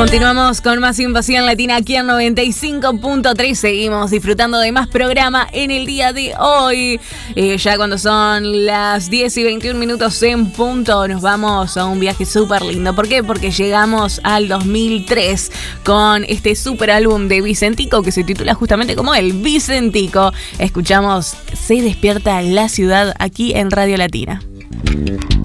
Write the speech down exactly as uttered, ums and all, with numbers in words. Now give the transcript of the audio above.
Continuamos con más Invasión Latina aquí en noventa y cinco punto tres. Seguimos disfrutando de más programa en el día de hoy. Eh, ya cuando son las diez y veintiún minutos en punto, nos vamos a un viaje súper lindo. ¿Por qué? Porque llegamos al dos mil tres con este súper álbum de Vicentico que se titula justamente como él, Vicentico. Escuchamos Se despierta la ciudad aquí en Radio Latina.